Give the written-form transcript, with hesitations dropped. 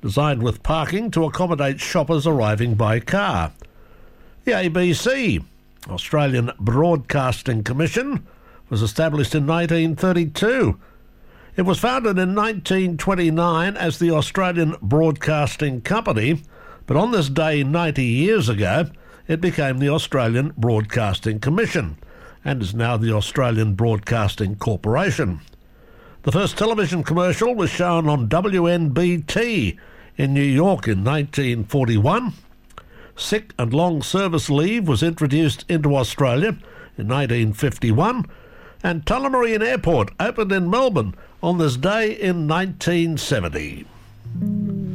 designed with parking to accommodate shoppers arriving by car. The ABC, Australian Broadcasting Commission, was established in 1932. It was founded in 1929 as the Australian Broadcasting Company, but on this day 90 years ago, it became the Australian Broadcasting Commission and is now the Australian Broadcasting Corporation. The first television commercial was shown on WNBT in New York in 1941. Sick and long service leave was introduced into Australia in 1951, and Tullamarine Airport opened in Melbourne on this day in 1970.